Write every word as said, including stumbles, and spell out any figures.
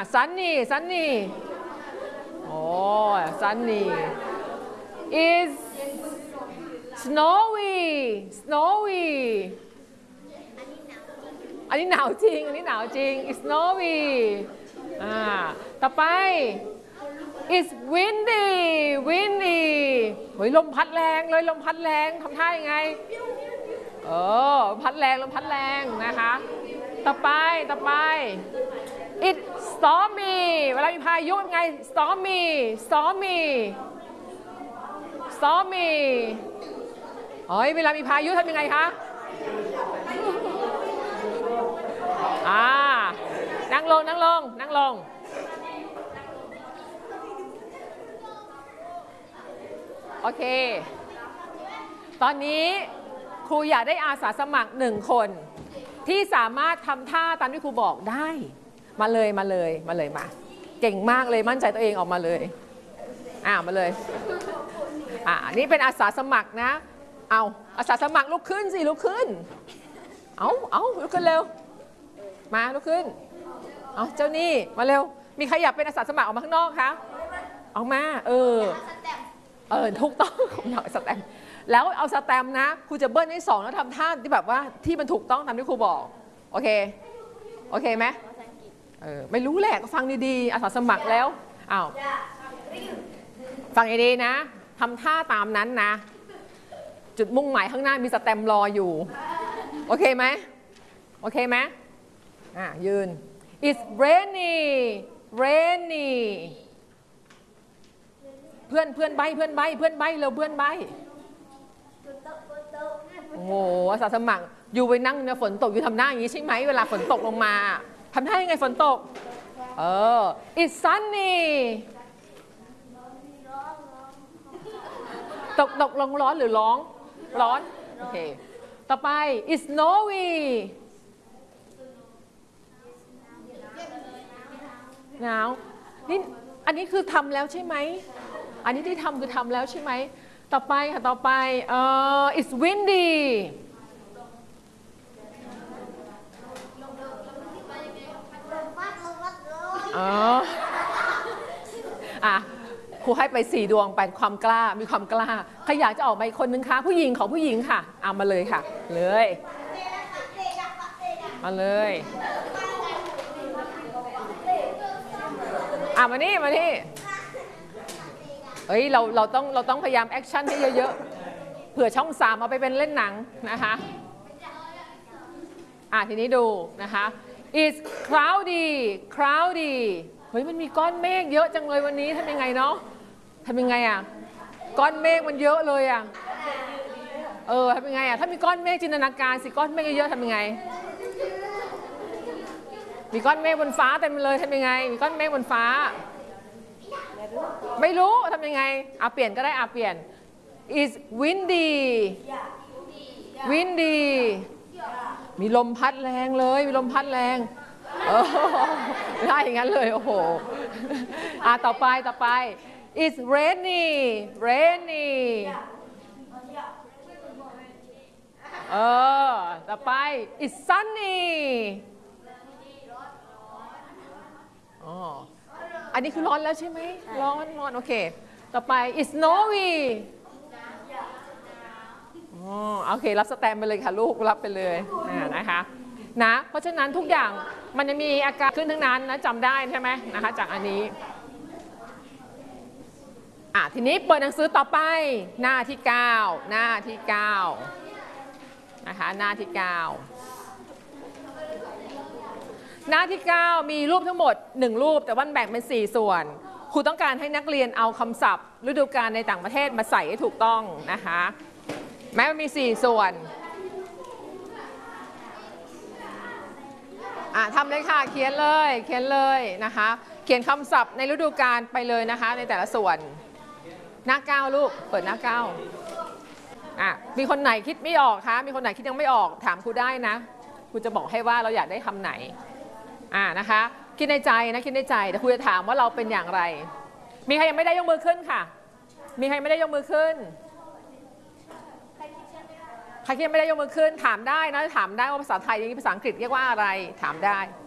sunny sunny โอ้ sunny is snowy snowy อันนี้หนาวจริงอันนี้หนาวจริง is snowy อ่าต่อไป is windy windy เฮ้ยลมพัดแรงเลยลมพัดแรงทำท่ายังไงเออพัดแรงลมพัดแรงนะคะต่อไปต่อไป it's stormy เวลามีพายุยังไง stormy stormy stormy เฮ้ยเวลามีพายุทำยังไงคะอ่านั่งลงนั่งลงนั่งลงโอเคตอนนี้ครูอยากได้อาสาสมัครหนึ่งคนที่สามารถทำท่าตามที่ครูบอกได้มาเลยมาเลยมาเลยมาเก่งมากเลยมั่นใจตัวเองออกมาเลยอ่ามาเลยอ่านี่เป็นอาสาสมัครนะเอาอาสาสมัครลุกขึ้นสิลุกขึ้นเอาเอาลุกขึ้นเร็วมาลุกขึ้นเอาเจ้านี่มาเร็วมีใครอยากเป็นอาสาสมัครออกมาข้างนอกคะออกมาเออเออถูกต้องผมอยากสแตมป์แล้วเอาสแตมป์นะครูจะเบิ้ลให้สองแล้วทำท่าที่แบบว่าที่มันถูกต้องตามที่ครูบอกโอเคโอเคไหมเออไม่รู้แหละก็ฟังดีๆอาสาสมัครแล้วอ้าวฟังดีๆนะทำท่าตามนั้นนะจุดมุ่งหมายข้างหน้ามีสแตมป์รออยู่โอเคไหมโอเคไหมอ่ะยืน it's rainy rainy เพื่อนเพื่อนใบเพื่อนใบเพื่อนใบเร็วเพื่อนใบโอ้โหอาสาสมัครอยู่ไปนั่งเนี่ยฝนตกอยู่ทำหน้าอย่างนี้ใช่ไหมเวลาฝนตกลงมาทำท่ายังไงฝนตกเออ it's sunny ตกตกลงร้อนหรือร้องร้อนโอเคต่อไป it's snowy หนาวนี่อันนี้คือทำแล้วใช่ไหมอันนี้ที่ทำคือทำแล้วใช่ไหมต่อไปค่ะต่อไปเอ่อ it's windy อ๋ออ่ะครูให้ไปสี่ดวงแปดความกล้ามีความกล้าใครอยากจะออกมาอีกคนนึงคะผู้หญิงของผู้หญิงค่ะเอามาเลยค่ะเลยมาเลยอ่ะมานี่มานี่เฮ้ยเราเราต้องเราต้องพยายามแอคชั่นให้เยอะๆเผื่อช่องสามเอาไปเป็นเล่นหนังนะคะอ่ะทีนี้ดูนะคะ it's cloudy cloudy เฮ้ยมันมีก้อนเมฆเยอะจังเลยวันนี้ทำยังไงเนาะทำยังไงอ่ะก้อนเมฆมันเยอะเลยอ่ะเออทำยังไงอ่ะถ้ามีก้อนเมฆจินตนาการสิก้อนเมฆเยอะๆทำยังไงมีก้อนเมฆบนฟ้าเต็มเลยทำยังไงมีก้อนเมฆบนฟ้าไม่รู้ทำยังไงเอาเปลี่ยนก็ได้เอาเปลี่ยน is windy windy มีลมพัดแรงเลยมีลมพัดแรงเออไม่ได้อย่างนั้นเลยโอ้โหอ่ะต่อไปต่อไป is rainy rainy เออต่อไป is sunny อ๋ออันนี้คือร้อนแล้วใช่ไหมร้อนร้อนโอเคต่อไป is snowy อ๋อโอเครับสแตมป์ไปเลยค่ะลูกรับไปเลยนะคะนะเพราะฉะนั้นทุกอย่างมันจะมีอาการขึ้นทั้งนั้นนะจำได้ใช่ไหมนะคะจากอันนี้อ่ะทีนี้เปิดหนังสือต่อไปหน้าที่เก้าหน้าที่เก้านะคะหน้าที่เก้าหน้าที่เก้ามีรูปทั้งหมดหนึ่งรูปแต่ว่าแบ่งเป็นสี่ส่วนครูต้องการให้นักเรียนเอาคำศัพท์ฤดูกาลในต่างประเทศมาใส่ให้ถูกต้องนะคะแม้มันมีสี่ส่วนอ่ะทำเลยค่ะเขียนเลยเขียนเลยนะคะเขียนคำศัพท์ในฤดูกาลไปเลยนะคะในแต่ละส่วนหน้าเก้าลูกเปิดหน้าเก้าอ่ะมีคนไหนคิดไม่ออกคะมีคนไหนคิดยังไม่ออกถามครูได้นะครูจะบอกให้ว่าเราอยากได้คำไหนอ่านะคะคิดในใจนะคิดในใจแต่ครูจะถามว่าเราเป็นอย่างไรมีใครยังไม่ได้ยกมือขึ้นค่ะมีใครไม่ได้ยกมือขึ้นใครที่ยังไม่ได้ยกมือขึ้นถามได้นะถามได้ว่าภาษาไทยนี้ภาษาอังกฤษเรียกว่าอะไรถามได้